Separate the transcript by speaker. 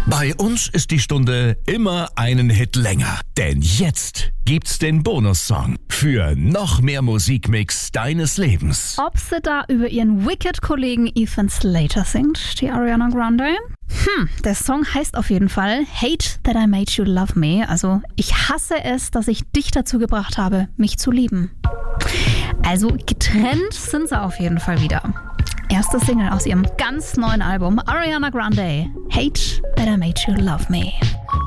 Speaker 1: Bei uns ist die Stunde immer einen Hit länger. Denn jetzt gibt's den Bonussong für noch mehr Musikmix deines Lebens.
Speaker 2: Ob sie da über ihren Wicked-Kollegen Ethan Slater singt, die Ariana Grande? Der Song heißt auf jeden Fall Hate That I Made You Love Me. Also ich hasse es, dass ich dich dazu gebracht habe, mich zu lieben. Also getrennt sind sie auf jeden Fall wieder. Erste Single aus ihrem ganz neuen Album Ariana Grande, Hate That I Made You Love Me.